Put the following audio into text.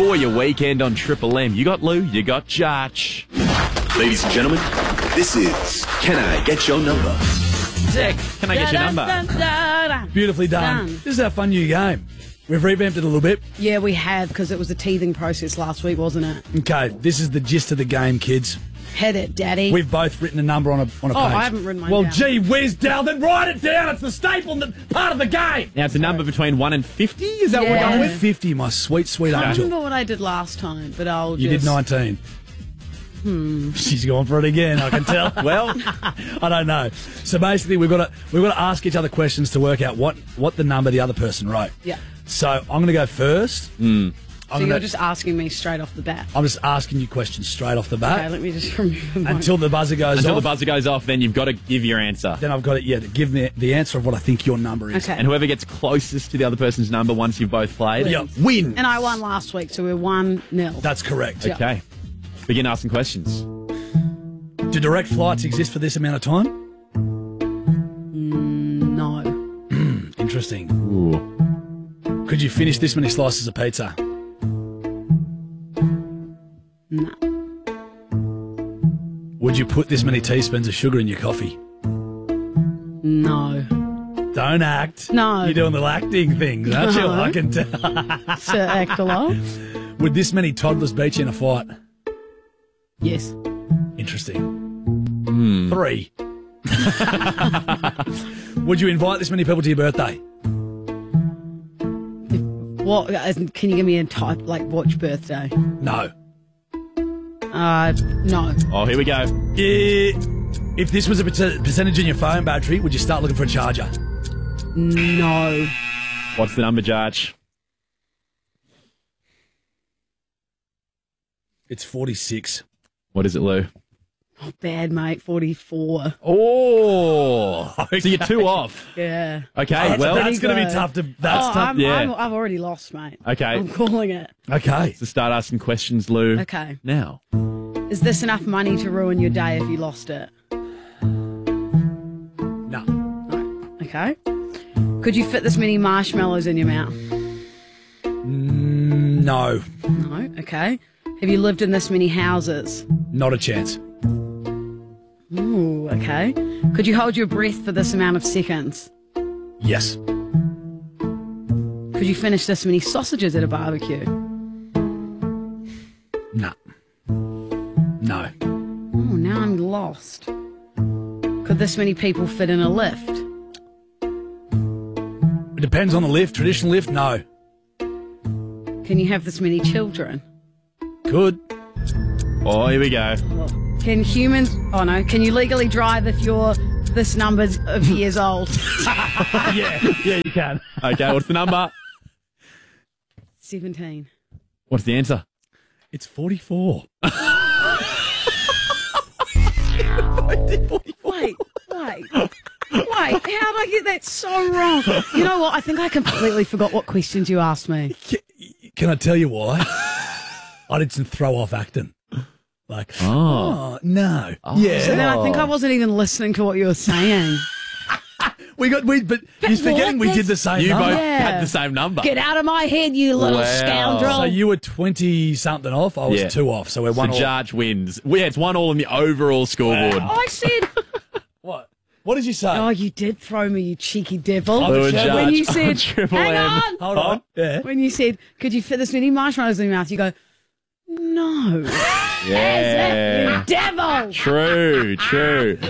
for your weekend on Triple M. You got Lou, you got Jarch. Ladies and gentlemen, this is Can I Get Your Number? Zach, can I get your number? Beautifully done. This is our fun new game. We've revamped it a little bit. Yeah, we have, because it was a teething process last week, wasn't it? Okay, this is the gist of the game, kids. Hit it, Daddy. We've both written a number on a page. I haven't written mine Well, down. gee whiz, Dal, then write it down. It's the staple part of the game. Now, it's a number between 1 and 50? Is that what we're Yeah. going with? 50, my sweet, sweet I angel. remember what I did last time, but I'll You just... did 19. She's going for it again, I can tell. Well, I don't know. So basically, we've got to ask each other questions to work out what the number the other person wrote. Yeah. So I'm going to go first. So you're just asking me straight off the bat. I'm just asking you questions straight off the bat. Okay, let me just remember mine. Until the buzzer goes until off. the buzzer goes off, then you've got to give your answer. Then I've got to give me the answer of what I think your number is. Okay. And whoever gets closest to the other person's number once you've both played, Yeah. wins. And I won last week, so we're 1-0. That's correct. Yeah. Okay. Begin asking questions. Do direct flights exist for this amount of time? No. Interesting. Ooh. Could you finish this many slices of pizza? No. Would you put this many teaspoons of sugar in your coffee? No. Don't act. No. You're doing the acting things, aren't you? No. I can tell. Sir Actolo? Would this many toddlers beat you in a fight? Yes. Interesting. 3. Would you invite this many people to your birthday? What? Can you give me a type, like, watch birthday? No. No. Oh, here we go. If this was a percentage in your phone battery, would you start looking for a charger? No. What's the number, Jarch? It's 46. What is it, Lou? Not bad, mate. 44. Oh, so you're 2 off. Yeah. Okay, well, that's going to be tough to. That's tough. yeah. I've already lost, mate. Okay. I'm calling it. Okay. So start asking questions, Lou. Okay. Now. Is this enough money to ruin your day if you lost it? No. Okay. Could you fit this many marshmallows in your mouth? No. No. Okay. Have you lived in this many houses? Not a chance. Ooh, okay. Could you hold your breath for this amount of seconds? Yes. Could you finish this many sausages at a barbecue? No. No. Oh, now I'm lost. Could this many people fit in a lift? It depends on the lift. Traditional lift, no. Can you have this many children? Could. Oh, here we go. Can humans... Oh, no. Can you legally drive if you're this number of years old? Yeah, you can. Okay, what's the number? 17. What's the answer? It's 44. Wait. How did I get that so wrong? You know what? I think I completely forgot what questions you asked me. Can I tell you why? I did some throw off acting. Like, oh no. Yeah. So then I think I wasn't even listening to what you were saying. But he's forgetting we did the same You number. both Yeah. had the same number. Get out of my head, you little Wow. scoundrel. So you were 20 something off. I was Yeah. 2 off. So we're So 1 all. Jarch wins. Yeah, it's 1 all in the overall scoreboard. I said... What? What did you say? Oh, you did throw me, you cheeky devil. Lou and Jarch When you on said, Triple hang M. on. Hold on. Yeah. When you said, could you fit this many marshmallows in your mouth? You go, no. Yeah. You devil. True.